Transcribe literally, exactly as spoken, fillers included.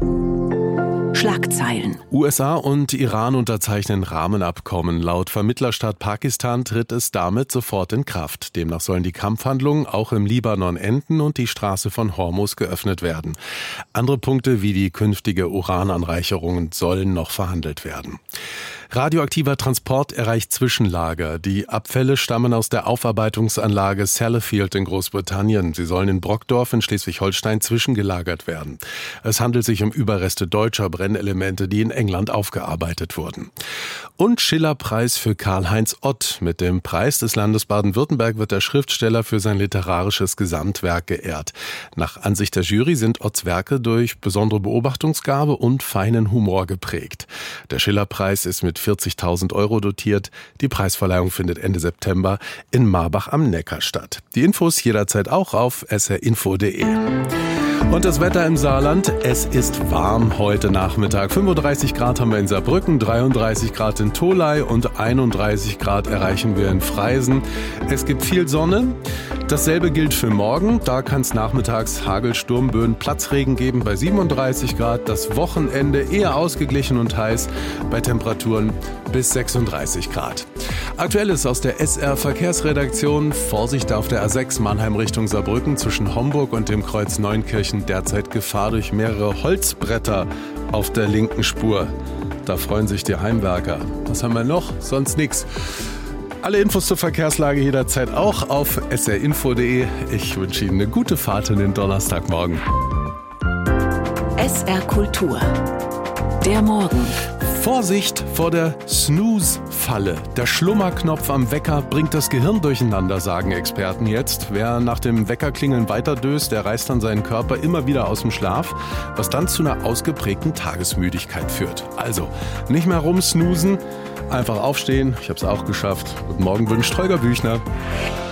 Schlagzeilen. U S A und Iran unterzeichnen Rahmenabkommen. Laut Vermittlerstaat Pakistan tritt es damit sofort in Kraft. Demnach sollen die Kampfhandlungen auch im Libanon enden und die Straße von Hormuz geöffnet werden. Andere Punkte wie die künftige Urananreicherung sollen noch verhandelt werden. Radioaktiver Transport erreicht Zwischenlager. Die Abfälle stammen aus der Aufarbeitungsanlage Sellafield in Großbritannien. Sie sollen in Brockdorf in Schleswig-Holstein zwischengelagert werden. Es handelt sich um Überreste deutscher Brennelemente, die in England aufgearbeitet wurden. Und Schiller-Preis für Karl-Heinz Ott. Mit dem Preis des Landes Baden-Württemberg wird der Schriftsteller für sein literarisches Gesamtwerk geehrt. Nach Ansicht der Jury sind Otts Werke durch besondere Beobachtungsgabe und feinen Humor geprägt. Der Schiller-Preis ist mit vierzigtausend Euro dotiert. Die Preisverleihung findet Ende September in Marbach am Neckar statt. Die Infos jederzeit auch auf s r info punkt d e. Und das Wetter im Saarland, es ist warm heute Nachmittag. fünfunddreißig Grad haben wir in Saarbrücken, dreiunddreißig Grad in Tholey und einunddreißig Grad erreichen wir in Freisen. Es gibt viel Sonne. Dasselbe gilt für morgen. Da kann es nachmittags Hagel, Sturmböen, Platzregen geben bei siebenunddreißig Grad. Das Wochenende eher ausgeglichen und heiß bei Temperaturen bis sechsunddreißig Grad. Aktuelles aus der S R Verkehrsredaktion. Vorsicht auf der A sechs Mannheim Richtung Saarbrücken zwischen Homburg und dem Kreuz Neunkirchen. Derzeit Gefahr durch mehrere Holzbretter auf der linken Spur. Da freuen sich die Heimwerker. Was haben wir noch? Sonst nichts. Alle Infos zur Verkehrslage jederzeit auch auf s r info punkt d e. Ich wünsche Ihnen eine gute Fahrt in den Donnerstagmorgen. S R Kultur. Der Morgen. Vorsicht vor der Snooze-Falle. Der Schlummerknopf am Wecker bringt das Gehirn durcheinander, sagen Experten jetzt. Wer nach dem Weckerklingeln weiterdöst, der reißt dann seinen Körper immer wieder aus dem Schlaf, was dann zu einer ausgeprägten Tagesmüdigkeit führt. Also, nicht mehr rumsnoosen, einfach aufstehen. Ich habe es auch geschafft. Guten Morgen wünscht Holger Büchner.